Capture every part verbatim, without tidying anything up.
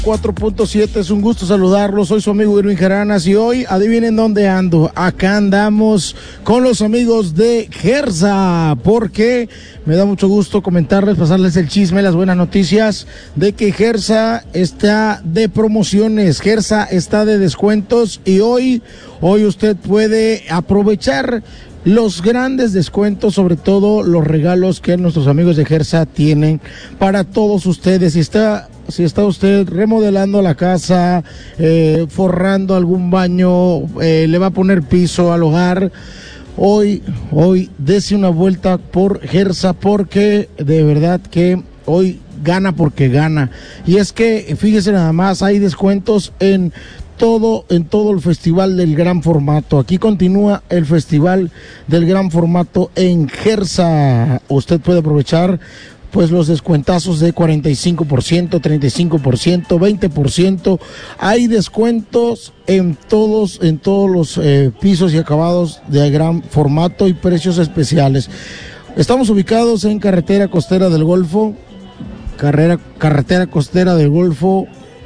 cuatro punto siete, es un gusto saludarlos, soy su amigo Irving Jaranas y hoy adivinen dónde ando. Acá andamos con los amigos de Gersa, porque me da mucho gusto comentarles, pasarles el chisme, las buenas noticias de que Gersa está de promociones, Gersa está de descuentos y hoy, hoy usted puede aprovechar los grandes descuentos, sobre todo los regalos que nuestros amigos de Gersa tienen para todos ustedes. Si está, si está usted remodelando la casa, eh, forrando algún baño, eh, le va a poner piso al hogar, hoy, hoy dese una vuelta por Gersa, porque de verdad que hoy gana porque gana. Y es que, fíjese nada más, hay descuentos en todo, en todo el Festival del Gran Formato. Aquí continúa el Festival del Gran Formato en Gersa. Usted puede aprovechar pues los descuentazos de cuarenta y cinco por ciento, treinta y cinco por ciento, veinte por ciento. Hay descuentos en todos, en todos los eh, pisos y acabados de gran formato y precios especiales. Estamos ubicados en Carretera Costera del Golfo, carrera, Carretera Costera del Golfo,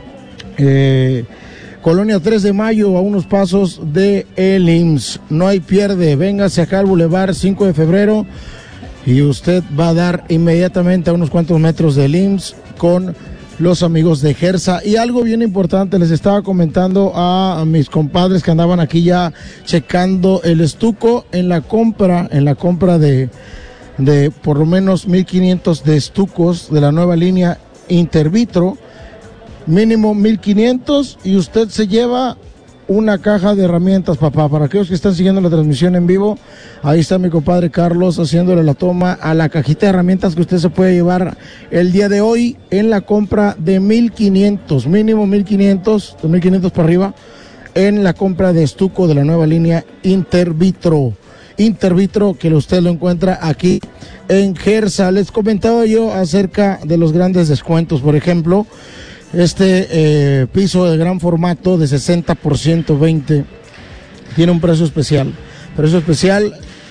eh, Colonia tres de mayo, a unos pasos de el I M S S. No hay pierde, véngase acá al Boulevard cinco de febrero y usted va a dar inmediatamente a unos cuantos metros del I M S S con los amigos de Gersa. Y algo bien importante, les estaba comentando a, a mis compadres que andaban aquí ya checando el estuco en la compra, en la compra de, de por lo menos mil quinientos de estucos de la nueva línea Intervitro. Mínimo mil quinientos y usted se lleva una caja de herramientas, papá. Para aquellos que están siguiendo la transmisión en vivo, ahí está mi compadre Carlos haciéndole la toma a la cajita de herramientas que usted se puede llevar el día de hoy en la compra de mil quinientos, mínimo mil quinientos, de mil quinientos para arriba, en la compra de estuco de la nueva línea Intervitro. Intervitro, que usted lo encuentra aquí en Gersa. Les comentaba yo acerca de los grandes descuentos, por ejemplo, este eh, piso de gran formato de sesenta por ciento veinte tiene un precio especial, precio especial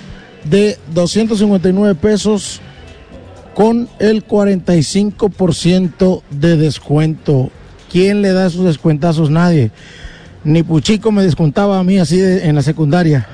de doscientos cincuenta y nueve pesos con el cuarenta y cinco por ciento de descuento. ¿Quién le da esos descuentazos? Nadie. Ni Puchico me descontaba a mí así de, en la secundaria.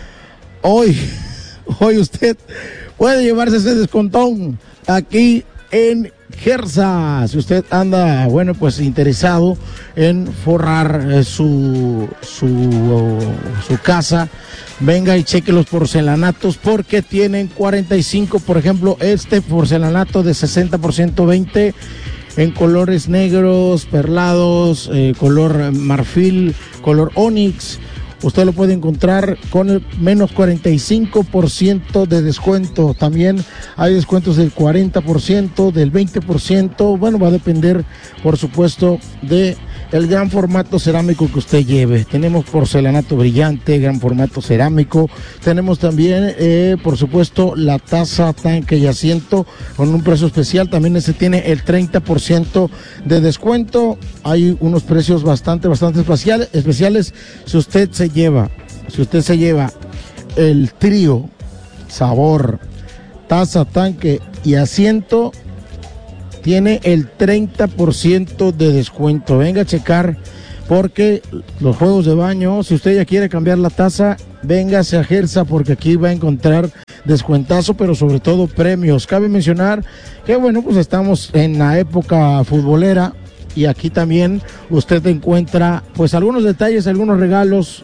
Hoy, hoy usted puede llevarse ese descontón aquí en Gersa. Si usted anda, bueno, pues interesado en forrar eh, su, su, uh, su casa, venga y cheque los porcelanatos, porque tienen cuarenta y cinco, por ejemplo, este porcelanato de sesenta por ciento veinte en colores negros, perlados, eh, color marfil, color onix. Usted lo puede encontrar con el menos cuarenta y cinco por ciento de descuento. También hay descuentos del cuarenta por ciento, del veinte por ciento. Bueno, va a depender, por supuesto, de el gran formato cerámico que usted lleve. Tenemos porcelanato brillante, gran formato cerámico. Tenemos también, eh, por supuesto, la taza, tanque y asiento con un precio especial. También ese tiene el treinta por ciento de descuento. Hay unos precios bastante, bastante especiales. especiales. Si usted se lleva, si usted se lleva el trío, sabor, taza, tanque y asiento, tiene el treinta por ciento de descuento. Venga a checar, porque los juegos de baño, si usted ya quiere cambiar la taza, véngase a Gersa, porque aquí va a encontrar descuentazo, pero sobre todo premios. Cabe mencionar que, bueno, pues estamos en la época futbolera y aquí también usted encuentra pues algunos detalles, algunos regalos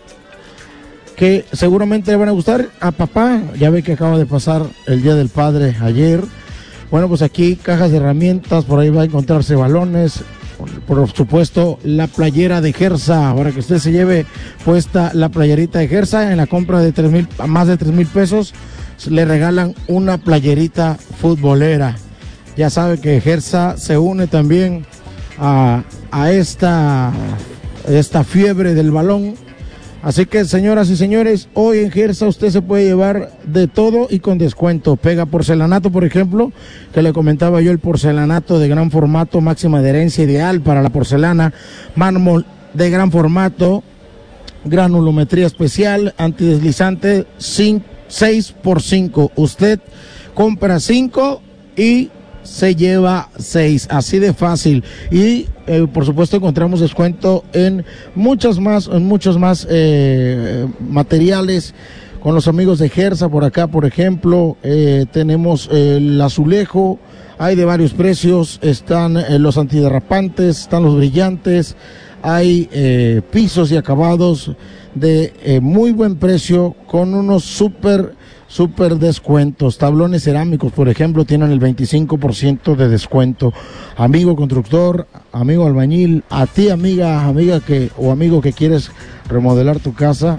que seguramente le van a gustar a papá. Ya ve que acaba de pasar el Día del Padre ayer. Bueno, pues aquí cajas de herramientas, por ahí va a encontrarse balones, por supuesto la playera de Gersa, para que usted se lleve puesta la playerita de Gersa. En la compra de tres mil, más de tres mil pesos, le regalan una playerita futbolera. Ya sabe que Gersa se une también a, a esta, esta fiebre del balón. Así que, señoras y señores, hoy en Gersa usted se puede llevar de todo y con descuento. Pega porcelanato, por ejemplo, que le comentaba yo, el porcelanato de gran formato, máxima adherencia, ideal para la porcelana, mármol de gran formato, granulometría especial, antideslizante, seis por cinco. Usted compra cinco y se lleva seis, así de fácil. Y eh, por supuesto encontramos descuento en muchos más, en muchos más eh, materiales con los amigos de Gersa. Por acá, por ejemplo, eh, tenemos eh, el azulejo, hay de varios precios, están eh, los antiderrapantes, están los brillantes, hay eh, pisos y acabados de eh, muy buen precio con unos súper Super descuentos. Tablones cerámicos, por ejemplo, tienen el veinticinco por ciento de descuento. Amigo constructor, amigo albañil, a ti amiga, amiga que o amigo que quieres remodelar tu casa,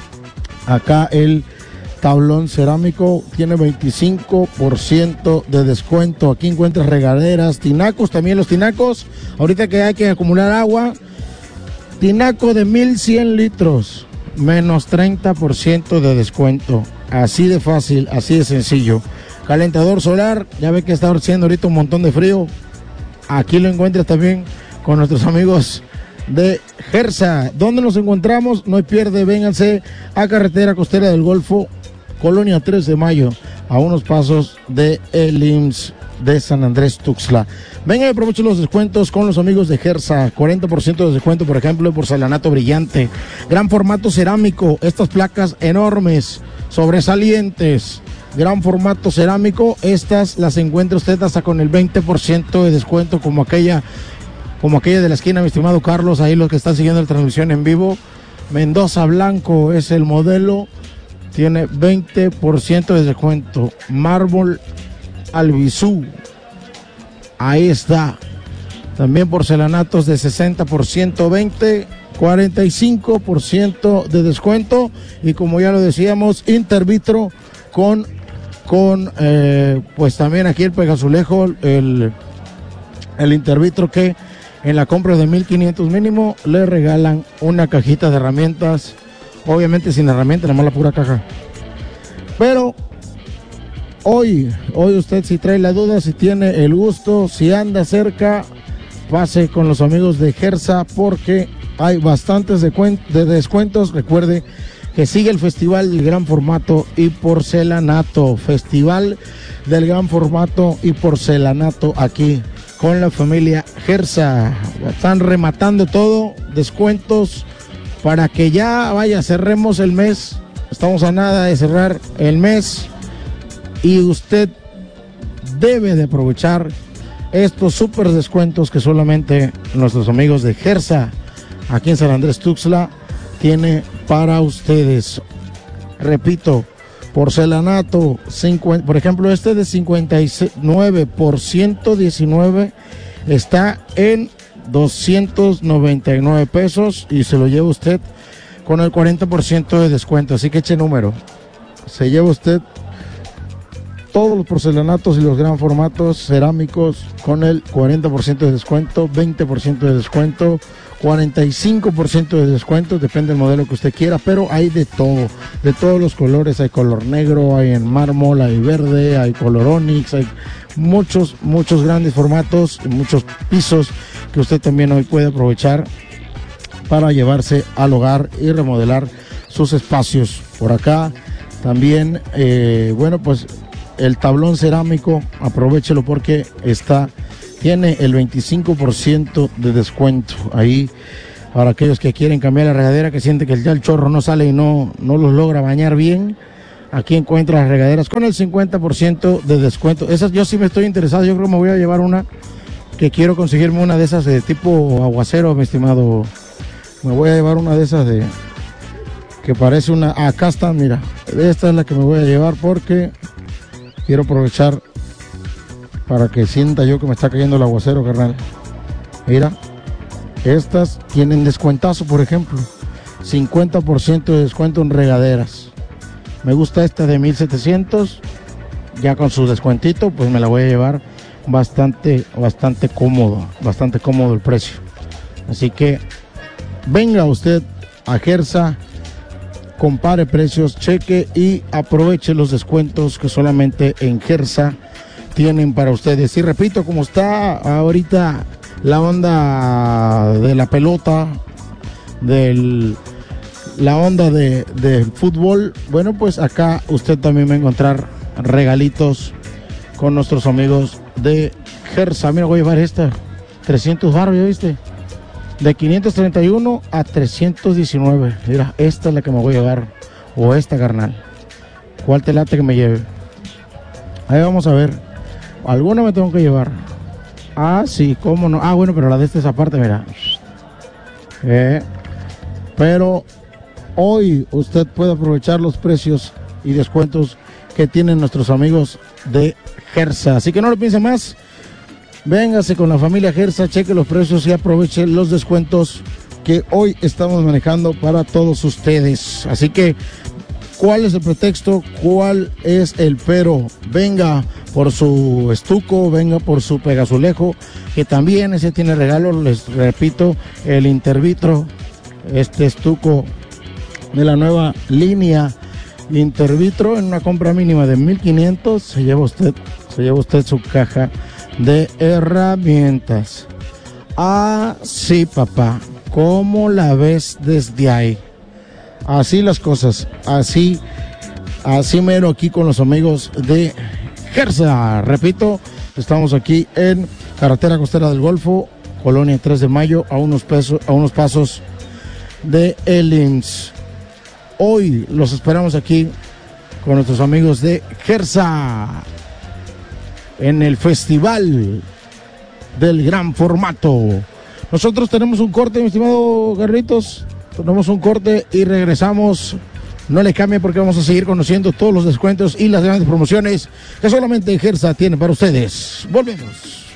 acá el tablón cerámico tiene veinticinco por ciento de descuento. Aquí encuentras regaderas, tinacos, también los tinacos. Ahorita que hay que acumular agua, tinaco de mil cien litros, menos treinta por ciento de descuento. Así de fácil, así de sencillo. Calentador solar, ya ve que está haciendo ahorita un montón de frío. Aquí lo encuentras también con nuestros amigos de Gersa. ¿Dónde nos encontramos? No hay pierde, vénganse a Carretera Costera del Golfo, Colonia tres de Mayo, a unos pasos de el I M S S de San Andrés Tuxtla. Vengan y aprovechen los descuentos con los amigos de Gersa. cuarenta por ciento de descuento, por ejemplo, en porcelanato brillante, gran formato cerámico, estas placas enormes, sobresalientes, gran formato cerámico. Estas las encuentra usted hasta con el veinte por ciento de descuento, como aquella como aquella de la esquina, mi estimado Carlos, ahí los que están siguiendo la transmisión en vivo. Mendoza Blanco es el modelo, tiene veinte por ciento de descuento. Mármol Albizú, ahí está. También porcelanatos de sesenta por ciento, veinte, cuarenta y cinco por ciento de descuento. Y como ya lo decíamos, Intervitro con, con eh, pues también aquí el Pegazulejo, el, el Intervitro, que en la compra de mil quinientos mínimo le regalan una cajita de herramientas, obviamente sin herramientas, nada más la pura caja. Pero hoy, hoy usted si trae la duda, si tiene el gusto, si anda cerca, pase con los amigos de Gersa, porque hay bastantes de, de descuentos. Recuerde que sigue el Festival del Gran Formato y Porcelanato, Festival del Gran Formato y Porcelanato aquí con la familia Gersa. Están rematando todo, descuentos para que ya vaya, cerremos el mes. Estamos a nada de cerrar el mes y usted debe de aprovechar estos súper descuentos que solamente nuestros amigos de Gersa aquí en San Andrés Tuxtla tiene para ustedes. Repito, porcelanato, cincuenta, por ejemplo, este de cincuenta y nueve por ciento diecinueve está en doscientos noventa y nueve pesos y se lo lleva usted con el cuarenta por ciento de descuento. Así que eche número, se lleva usted todos los porcelanatos y los gran formatos cerámicos con el cuarenta por ciento de descuento, veinte por ciento de descuento, cuarenta y cinco por ciento de descuento, depende del modelo que usted quiera, pero hay de todo, de todos los colores. Hay color negro, hay en mármol, hay verde, hay color onix, hay muchos, muchos grandes formatos, muchos pisos que usted también hoy puede aprovechar para llevarse al hogar y remodelar sus espacios. Por acá también, eh, bueno, pues el tablón cerámico, aprovéchelo porque está, tiene el veinticinco por ciento de descuento ahí para aquellos que quieren cambiar la regadera, que sienten que ya el chorro no sale y no, no los logra bañar bien. Aquí encuentra las regaderas con el cincuenta por ciento de descuento. Esas yo sí me estoy interesado, yo creo que me voy a llevar una, que quiero conseguirme una de esas de tipo aguacero, mi estimado. Me voy a llevar una de esas de, que parece una, acá está, mira, esta es la que me voy a llevar porque quiero aprovechar para que sienta yo que me está cayendo el aguacero, carnal. Mira, estas tienen descuentazo, por ejemplo, cincuenta por ciento de descuento en regaderas. Me gusta esta de mil setecientos, ya con su descuentito, pues me la voy a llevar bastante, bastante cómodo, bastante cómodo el precio. Así que venga usted a Gersa, compare precios, cheque y aproveche los descuentos que solamente en Gersa tienen para ustedes. Y repito, como está ahorita la onda de la pelota, del la onda de, de fútbol, bueno, pues acá usted también va a encontrar regalitos con nuestros amigos de Gersa. Mira, voy a llevar esta, trescientos baros, ¿ya viste? De quinientos treinta y uno a trescientos diecinueve. Mira, esta es la que me voy a llevar. O esta, carnal. ¿Cuál te late que me lleve? Ahí vamos a ver. Alguna me tengo que llevar. Ah, sí, cómo no. Ah, bueno, pero la de esta es aparte, mira. Eh, pero hoy usted puede aprovechar los precios y descuentos que tienen nuestros amigos de Gersa. Así que no lo piense más. Véngase con la familia Gersa, cheque los precios y aproveche los descuentos que hoy estamos manejando para todos ustedes. Así que, ¿cuál es el pretexto? ¿Cuál es el pero? Venga por su estuco, venga por su pegazulejo, que también ese tiene regalo. Les repito, el Intervitro, este estuco de la nueva línea Intervitro, en una compra mínima de mil quinientos, se lleva usted, se lleva usted su caja de herramientas. Ah, sí, papá, ¿cómo la ves desde ahí? Así las cosas, así, así mero aquí con los amigos de Gersa. Repito, estamos aquí en Carretera Costera del Golfo, Colonia tres de Mayo, a unos, pesos, a unos pasos de el I M S S. Hoy los esperamos aquí con nuestros amigos de Gersa en el Festival del Gran Formato. Nosotros tenemos un corte, mi estimado Garritos. Tenemos un corte y regresamos. No le cambie porque vamos a seguir conociendo todos los descuentos y las grandes promociones que solamente Gersa tiene para ustedes. Volvemos.